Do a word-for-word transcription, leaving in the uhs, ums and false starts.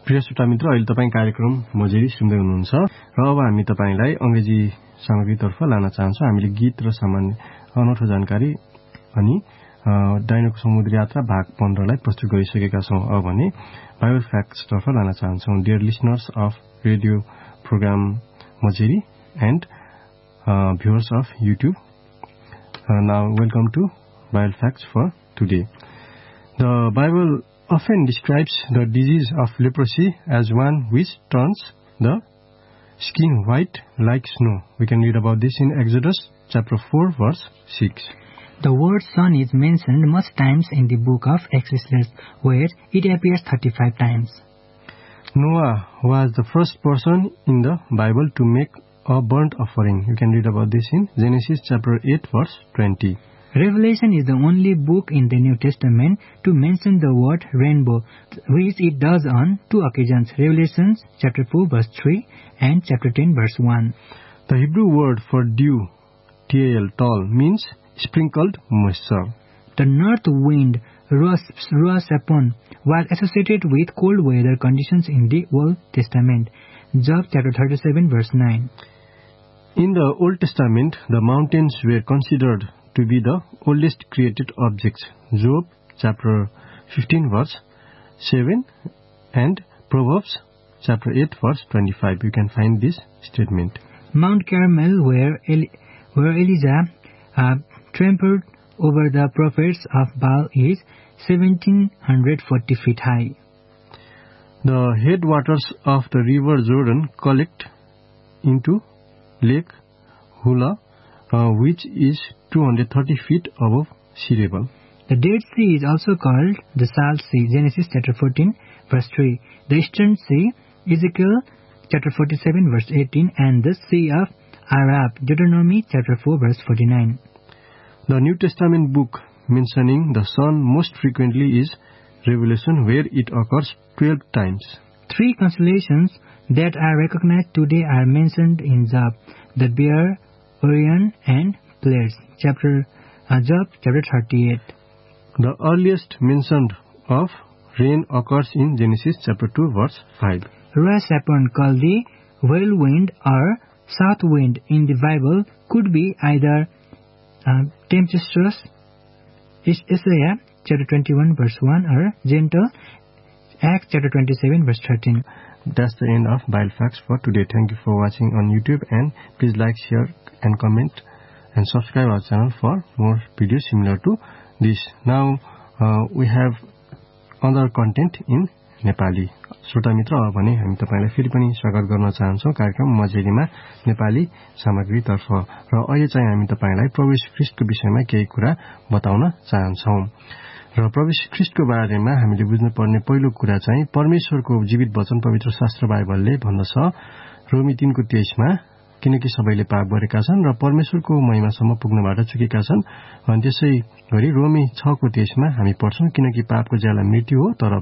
प्रिय श्रोता मित्र, अहिले तपाईँ कार्यक्रम मजेरी सुन्दै हुनुहुन्छ र अब हामी तपाईलाई अंग्रेजी सामग्रीतर्फ लान चाहन्छौँ। हामीले गीत र सामान्य अनौठो जानकारी अनि डाइनोको समुद्री यात्रा भाग पन्ध्रलाई प्रस्तुत गरिसकेका छौँ। अब भने बाइबल फ्याक्ट्सतर्फ लान चाहन्छौँ। Dear listeners of radio programme मजेरी end viewers of YouTube, now welcome to Bible facts for today. The Bible often describes the disease of leprosy as one which turns the skin white like snow. We can read about this in Exodus chapter four, verse six. The word sun is mentioned most times in the book of Exodus, where it appears thirty-five times. Noah was the first person in the Bible to make a burnt offering. You can read about this in Genesis chapter eight, verse twenty. Revelation is the only book in the New Testament to mention the word rainbow, which it does on two occasions, Revelation chapter four verse three and chapter ten verse one. The Hebrew word for dew, tal, tal, means sprinkled moisture. The north wind, ruah sapon, was associated with cold weather conditions in the Old Testament, Job chapter thirty-seven verse nine. In the Old Testament, the mountains were considered to be the oldest created objects. Job chapter fifteen verse seven and Proverbs chapter eight verse twenty-five. You can find this statement. Mount Carmel, where, Eli- where Elijah uh, trampled over the prophets of Baal, is seventeen forty feet high. The headwaters of the river Jordan collect into Lake Hula, Uh, which is two hundred thirty feet above sea level. The Dead Sea is also called the Salt Sea, Genesis chapter fourteen, verse three. The Eastern Sea, Ezekiel chapter forty-seven, verse eighteen, and the Sea of Arab, Deuteronomy chapter four, verse forty-nine. The New Testament book mentioning the sun most frequently is Revelation, where it occurs twelve times. Three constellations that are recognized today are mentioned in Job, the Bear, Orion and Pleiades, chapter uh, Job chapter thirty-eight. The earliest mention of rain occurs in Genesis chapter two, verse five. Ruah sapon, called the whirlwind or south wind in the Bible, could be either uh, tempestuous, Isaiah chapter twenty-one, verse one, or gentle, Acts chapter twenty-seven, verse thirteen. That's the end of Bible Facts for today. Thank you for watching on YouTube, and please like, share and comment and subscribe our channel for more videos similar to this. Now uh, we have other content in Nepali. श्रोता मित्र, अब भने हामी तपाईलाई फेरि पनि स्वागत गर्न चाहन्छौं कार्यक्रम मजेरीमा नेपाली सामग्रीतर्फ। र अहिले चाहिँ हामी तपाईलाई प्रभु येशू ख्रीष्टको विषयमा केही कुरा बताउन चाहन्छौं। र प्रभु येशू ख्रीष्टको बारेमा हामीले बुझ्नुपर्ने पहिलो कुरा चाहिँ परमेश्वरको जीवित वचन पवित्र शास्त्र बाइबलले भन्दछ रोमी तीन को तेइस मा, किनकि सबैले पाप गरेका छन् र परमेश्वरको महिमासम्म पुग्नबाट चुकेका छन्। अनि त्यसै गरी रोमी छ को तेइस मा हामी पढ्छौं, किनकि पापको ज्याला मृत्यु हो, तर